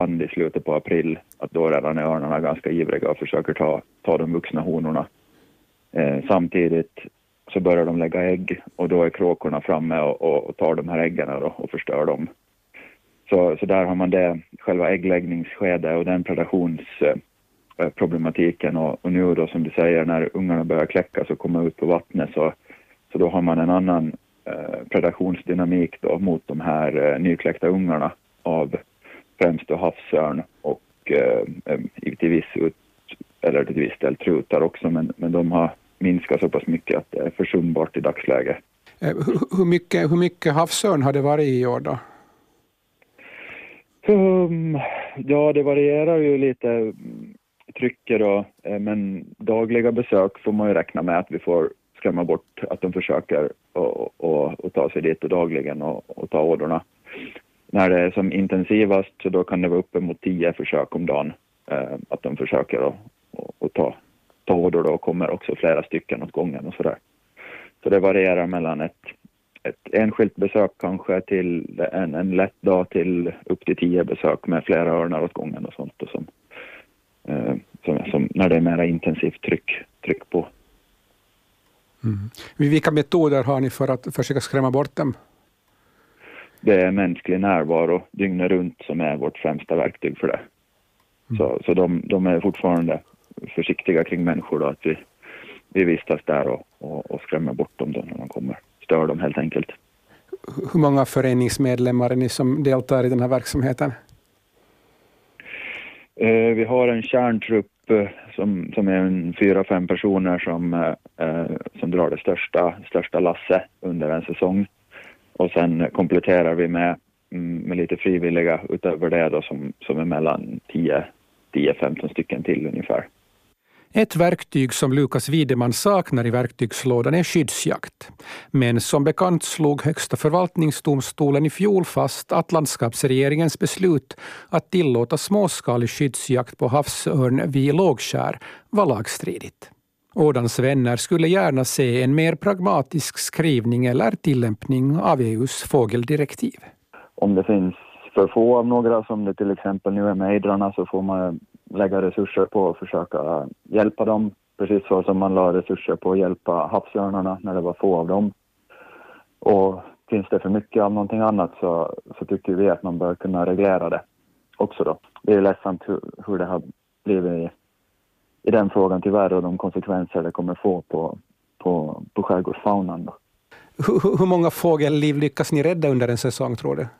land i slutet på april, att då redan är örnarna ganska ivriga och försöker ta de vuxna honorna. Samtidigt så börjar de lägga ägg och då är kråkorna framme och tar de här äggen då och förstör dem. Så där har man det, själva äggläggningsskedet och den predationsproblematiken och nu då som du säger när ungarna börjar kläckas och komma ut på vattnet så då har man en annan predationsdynamik då mot de här nykläckta ungarna av främst då havsörn och till viss del trutar också men de har minskat så pass mycket att det är försumbart i dagsläget. Hur mycket havsörn har det varit i år då? Ja, det varierar ju lite trycket då, men dagliga besök får man ju räkna med att vi får skrämma bort att de försöker och ta sig dit och dagligen och ta ådorna. När det är som intensivast så då kan det vara uppemot 10 försök om dagen att de försöker och ta ådor då och kommer också flera stycken åt gången och sådär. Så det varierar mellan ett enskilt besök kanske till en lätt dag till upp till 10 besök med flera örnar åt gången och sånt och som när det är mer intensivt tryck på. Mm. Vilka metoder har ni för att försöka skrämma bort dem? Det är mänsklig närvaro dygnet runt som är vårt främsta verktyg för det. Så de är fortfarande försiktiga kring människor då, att vi vistas där och skrämmer bort dem då när de kommer. Stör dem helt enkelt. Hur många föreningsmedlemmar är ni som deltar i den här verksamheten? Vi har en kärntrupp som är 4-5 personer som drar det största lasse under en säsong. Och sen kompletterar vi med lite frivilliga utöver det då som är mellan 10-15 stycken till ungefär. Ett verktyg som Lukas Wiedemann saknar i verktygslådan är skyddsjakt. Men som bekant slog Högsta förvaltningsdomstolen i fjol fast att landskapsregeringens beslut att tillåta småskalig skyddsjakt på havsörn vid Lågskär var lagstridigt. Ådans vänner skulle gärna se en mer pragmatisk skrivning eller tillämpning av EU:s fågeldirektiv. Om det finns för få av några som det till exempel nu är med ejdrarna så får man lägga resurser på att försöka hjälpa dem. Precis så som man la resurser på att hjälpa havsörnarna när det var få av dem. Och finns det för mycket av någonting annat så tycker vi att man bör kunna reglera det också då. Det är ledsamt hur det har blivit i den frågan tyvärr och de konsekvenser det kommer få på skärgårdsfaunan då. Hur många fågelliv lyckas ni rädda under en säsong tror du?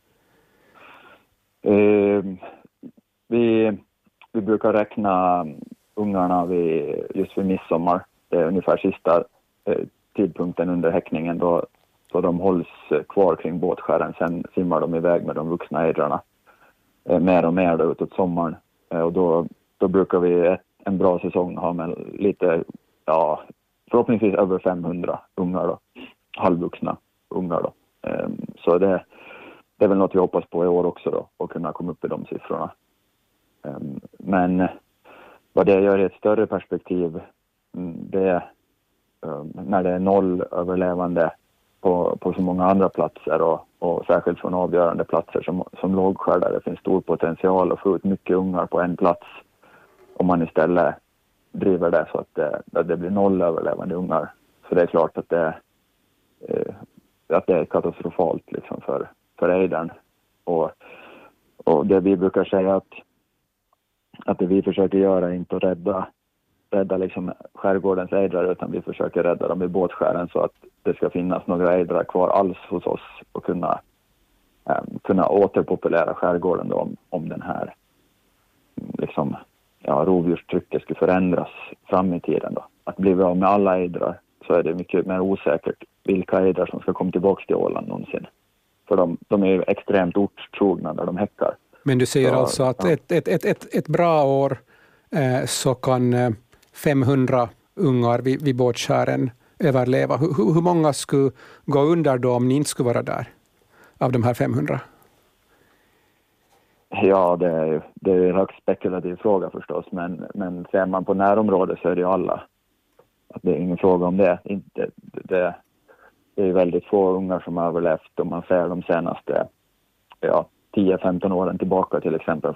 Vi brukar räkna ungarna just vid midsommar. Det är ungefär sista tidpunkten under häckningen då de hålls kvar kring båtskären. Sen simmar de iväg med de vuxna ejdrarna mer och mer då utåt sommaren. Och då brukar vi en bra säsong ha med lite, förhoppningsvis över 500 ungar då. Halvvuxna ungar då. Så det är väl något vi hoppas på i år också då. Och kunna komma upp i de siffrorna. Men vad det gör i ett större perspektiv det är när det är 0 överlevande på så många andra platser och särskilt från avgörande platser som Lågskär där det finns stor potential att få ut mycket ungar på en plats om man istället driver det så att det blir 0 överlevande ungar. Så det är klart att det är katastrofalt liksom för ejdern och det vi brukar säga att det vi försöker göra är inte att rädda liksom skärgårdens ejdrar utan vi försöker rädda dem i båtskären så att det ska finnas några ejdrar kvar alls hos oss och kunna återpopulera skärgården då, om den här liksom, rovdjurstrycket skulle förändras fram i tiden då. Att bli av med alla ejdrar så är det mycket mer osäkert vilka ejdrar som ska komma tillbaka till Åland någonsin. För de är ju extremt ortstrogna när de häckar. Men du säger alltså att ett bra år så kan 500 ungar vid båtskären överleva. Hur många skulle gå under då om ni inte skulle vara där av de här 500? Ja, det är en högst spekulativ fråga förstås. Men ser man på närområdet så är det ju alla. Att det är ingen fråga om det. Det är väldigt få ungar som har överlevt om man ser de senaste 10-15 åren tillbaka till exempel